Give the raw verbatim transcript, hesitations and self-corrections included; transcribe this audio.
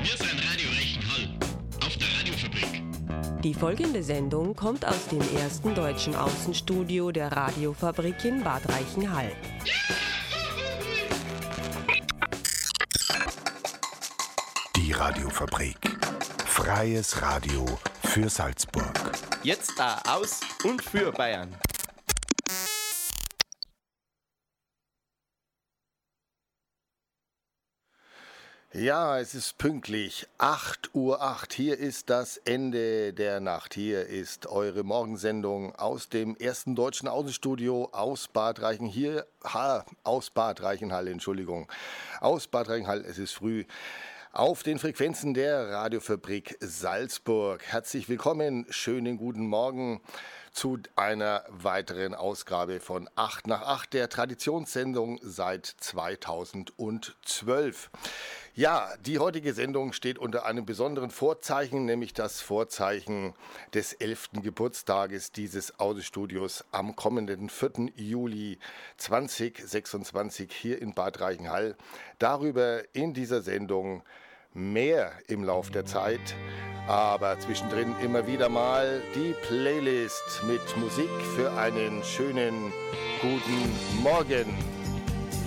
Wir sind Radio Reichenhall auf der Radiofabrik. Die folgende Sendung kommt aus dem ersten deutschen Außenstudio der Radiofabrik in Bad Reichenhall. Die Radiofabrik. Freies Radio für Salzburg. Jetzt da aus und für Bayern. Ja, es ist pünktlich acht Uhr acht. Hier ist das Ende der Nacht. Hier ist eure Morgensendung aus dem ersten deutschen Außenstudio aus Bad Reichenhall. Hier, ha, aus Bad Reichenhall, Entschuldigung. Aus Bad Reichenhall, es ist früh. Auf den Frequenzen der Radiofabrik Salzburg. Herzlich willkommen, schönen guten Morgen zu einer weiteren Ausgabe von acht nach acht, der Traditionssendung seit zweitausendzwölf. Ja, die heutige Sendung steht unter einem besonderen Vorzeichen, nämlich das Vorzeichen des elften Geburtstages dieses Außenstudios am kommenden vierten Juli zweitausendsechsundzwanzig hier in Bad Reichenhall. Darüber in dieser Sendung mehr im Lauf der Zeit, aber zwischendrin immer wieder mal die Playlist mit Musik für einen schönen guten Morgen.